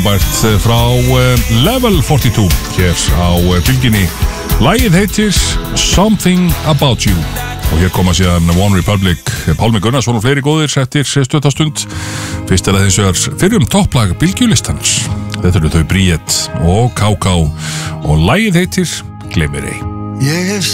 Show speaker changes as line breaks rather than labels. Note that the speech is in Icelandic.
Bært frá Level 42 hér á bylginni. Lagið heitir Something About You og hér koma síðan One Republic, Pálmi Gunnarsson og fleiri góðir settir stöðtastund. Fyrst er það hins vegar fyrrum topplag bylgjulistans. Þetta eru þau Bríett og KK og lagið heitir Gleymir ei.